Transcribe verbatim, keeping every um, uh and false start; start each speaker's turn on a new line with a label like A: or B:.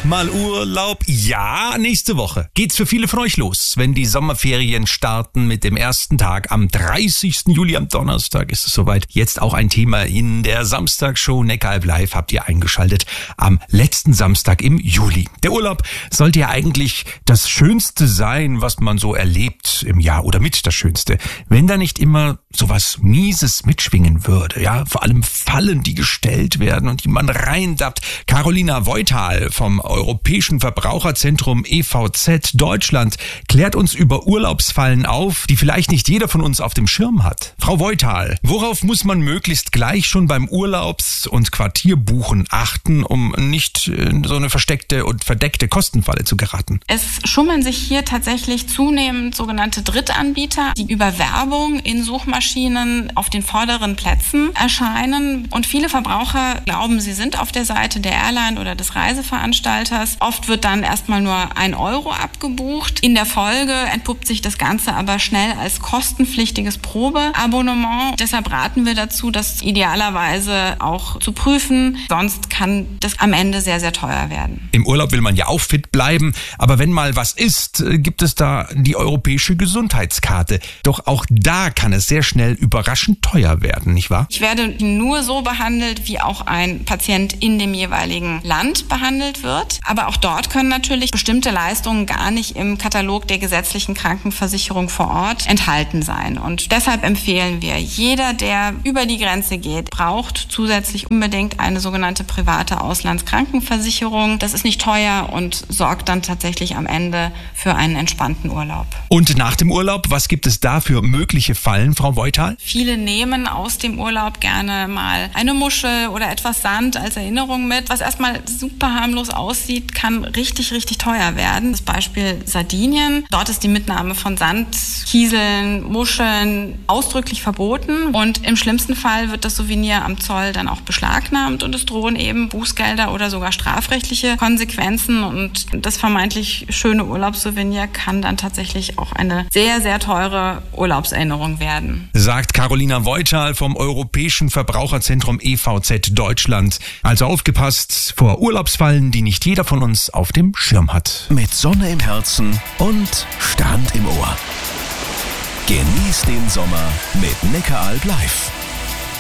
A: Mal Urlaub? Ja, nächste Woche geht's für viele von euch los, wenn die Sommerferien starten mit dem ersten Tag am dreißigsten Juli, am Donnerstag ist es soweit. Jetzt auch ein Thema in der Samstagshow Neckaralb Live habt ihr eingeschaltet am letzten Samstag im Juli. Der Urlaub sollte ja eigentlich das Schönste sein, was man so erlebt im Jahr oder mit das Schönste. Wenn da nicht immer sowas Mieses mitschwingen würde, ja, vor allem Fallen, die gestellt werden und die man reindappt. Carolina Voital vom Europäischen Verbraucherzentrum E V Z Deutschland klärt uns über Urlaubsfallen auf, die vielleicht nicht jeder von uns auf dem Schirm hat. Frau Voital, worauf muss man möglichst gleich schon beim Urlaubs- und Quartierbuchen achten, um nicht in so eine versteckte und verdeckte Kostenfalle zu geraten?
B: Es schummeln sich hier tatsächlich zunehmend sogenannte Drittanbieter, die über Werbung in Suchmaschinen auf den vorderen Plätzen erscheinen. Und viele Verbraucher glauben, sie sind auf der Seite der Airline oder des Reiseveranstalters. Oft wird dann erstmal nur ein Euro abgebucht. In der Folge entpuppt sich das Ganze aber schnell als kostenpflichtiges Probeabonnement. Deshalb raten wir dazu, das idealerweise auch zu prüfen. Sonst kann das am Ende sehr, sehr teuer werden.
A: Im Urlaub will man ja auch fit bleiben. Aber wenn mal was ist, gibt es da die europäische Gesundheitskarte. Doch auch da kann es sehr schnell überraschend teuer werden, nicht wahr?
B: Ich werde nur so behandelt, wie auch ein Patient in dem jeweiligen Land behandelt wird. Aber auch dort können natürlich bestimmte Leistungen gar nicht im Katalog der gesetzlichen Krankenversicherung vor Ort enthalten sein. Und deshalb empfehlen wir, jeder, der über die Grenze geht, braucht zusätzlich unbedingt eine sogenannte private Auslandskrankenversicherung. Das ist nicht teuer und sorgt dann tatsächlich am Ende für einen entspannten Urlaub.
A: Und nach dem Urlaub, was gibt es da für mögliche Fallen, Frau Voital?
B: Viele nehmen aus dem Urlaub gerne mal eine Muschel oder etwas Sand als Erinnerung mit. Was erstmal super harmlos aussieht, kann richtig, richtig teuer werden. Das Beispiel Sardinien. Dort ist die Mitnahme von Sand, Kieseln, Muscheln ausdrücklich verboten. Und im schlimmsten Fall wird das Souvenir am Zoll dann auch beschlagnahmt und es drohen eben Bußgelder oder sogar strafrechtliche Konsequenzen. Und das vermeintlich schöne Urlaubssouvenir kann dann tatsächlich auch eine sehr, sehr teure Urlaubserinnerung werden.
A: Sagt Carolina Voital vom Europäischen Verbraucherzentrum E V Z Deutschland. Also aufgepasst vor Urlaubsfallen, die nicht jeder von uns auf dem Schirm hat.
C: Mit Sonne im Herzen und Strand im Ohr. Genieß den Sommer mit Neckaralb Live.